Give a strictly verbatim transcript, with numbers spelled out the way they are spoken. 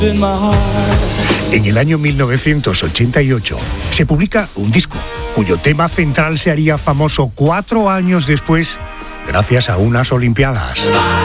En el año mil novecientos ochenta y ocho se publica un disco cuyo tema central se haría famoso cuatro años después gracias a unas Olimpiadas.